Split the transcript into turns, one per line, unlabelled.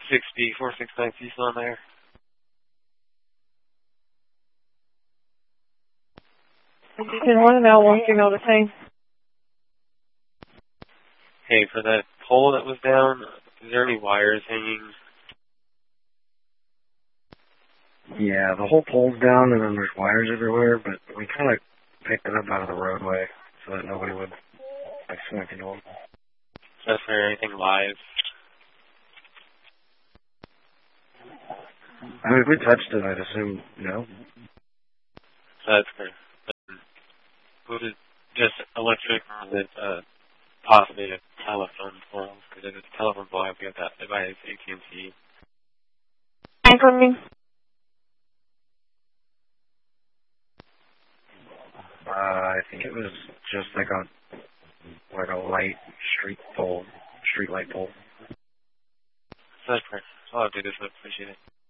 6B, 469, you still on there?
Beacon 1 and L1, signal the same.
Hey, for that pole that was down, is there any wires hanging?
Yeah, the whole pole's down and then there's wires everywhere, but we kind of picked it up out of the roadway so that nobody would smack into them.
Is there anything live?
I mean, if we touched it, I'd assume no.
That's fair. Was it just electric or was it possibly a telephone pole? Because if it's a telephone pole, I've got that device, AT&T.
Incoming.
I think it was just like a light street light pole.
That's fair. I'll do this. I appreciate it.